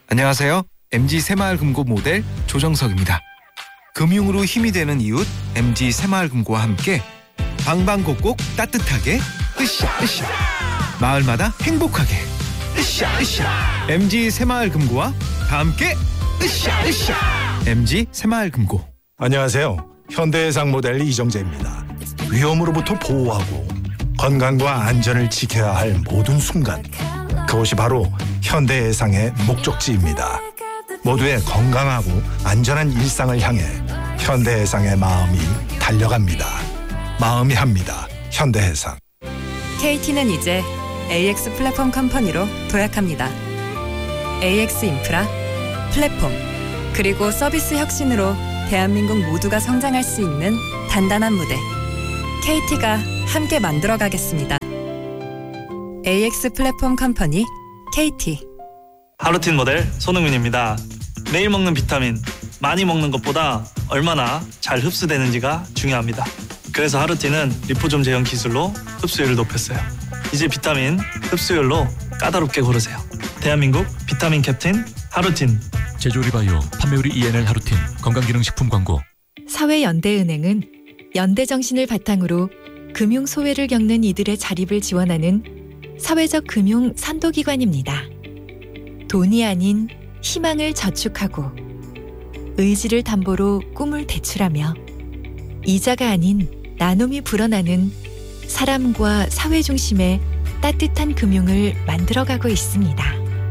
안녕하세요. MG 새마을금고 모델 조정석입니다. 금융으로 힘이 되는 이웃 MG 새마을금고와 함께 방방곡곡 따뜻하게 으쌰으쌰 마을마다 행복하게 으쌰으쌰 MG 새마을금고와 함께 으쌰으쌰 MG 새마을금고. 안녕하세요. 현대해상 모델 이정재입니다. 위험으로부터 보호하고 건강과 안전을 지켜야 할 모든 순간, 그것이 바로 현대해상의 목적지입니다. 모두의 건강하고 안전한 일상을 향해 현대해상의 마음이 달려갑니다. 마음이 합니다. 현대해상. KT는 이제 AX 플랫폼 컴퍼니로 도약합니다. AX 인프라, 플랫폼, 그리고 서비스 혁신으로 대한민국 모두가 성장할 수 있는 단단한 무대, KT가 함께 만들어가겠습니다. AX 플랫폼 컴퍼니 KT. 하루틴 모델 손흥민입니다. 매일 먹는 비타민, 많이 먹는 것보다 얼마나 잘 흡수되는지가 중요합니다. 그래서 하루틴은 리포좀 제형 기술로 흡수율을 높였어요. 이제 비타민 흡수율로 까다롭게 고르세요. 대한민국 비타민 캡틴 하루틴. 제조리바이오 판매우리 ENL 하루틴 건강기능식품 광고. 사회연대은행은 연대정신을 바탕으로 금융 소외를 겪는 이들의 자립을 지원하는 사회적 금융 선도기관입니다. 돈이 아닌 희망을 저축하고 의지를 담보로 꿈을 대출하며 이자가 아닌 나눔이 불어나는 사람과 사회 중심의 따뜻한 금융을 만들어가고 있습니다.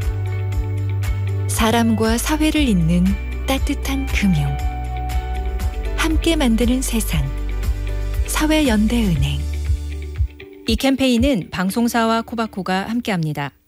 사람과 사회를 잇는 따뜻한 금융. 함께 만드는 세상. 사회연대은행. 이 캠페인은 방송사와 코바코가 함께합니다.